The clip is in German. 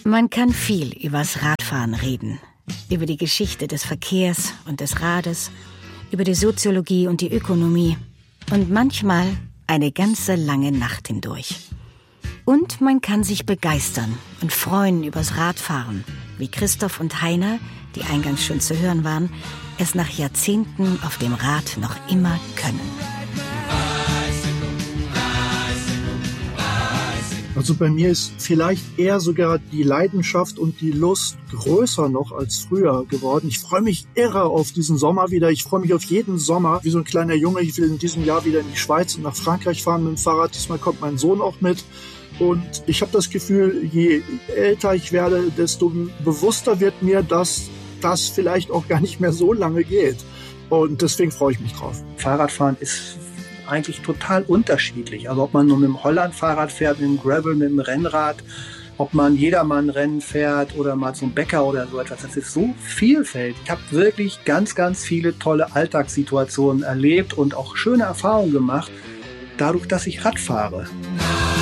Man kann viel übers Radfahren reden. Über die Geschichte des Verkehrs und des Rades, über die Soziologie und die Ökonomie und manchmal eine ganze lange Nacht hindurch. Und man kann sich begeistern und freuen übers Radfahren, wie Christoph und Heiner, die eingangs schon zu hören waren, es nach Jahrzehnten auf dem Rad noch immer können. Also bei mir ist vielleicht eher sogar die Leidenschaft und die Lust größer noch als früher geworden. Ich freue mich irre auf diesen Sommer wieder. Ich freue mich auf jeden Sommer. Wie so ein kleiner Junge, ich will in diesem Jahr wieder in die Schweiz und nach Frankreich fahren mit dem Fahrrad. Diesmal kommt mein Sohn auch mit. Und ich habe das Gefühl, je älter ich werde, desto bewusster wird mir, dass das vielleicht auch gar nicht mehr so lange geht. Und deswegen freue ich mich drauf. Fahrradfahren ist eigentlich total unterschiedlich. Also ob man nur mit dem Holland-Fahrrad fährt, mit dem Gravel, mit dem Rennrad, ob man Jedermann-Rennen fährt oder mal zum Bäcker oder so etwas. Das ist so vielfältig. Ich habe wirklich ganz, ganz viele tolle Alltagssituationen erlebt und auch schöne Erfahrungen gemacht, dadurch, dass ich Rad fahre.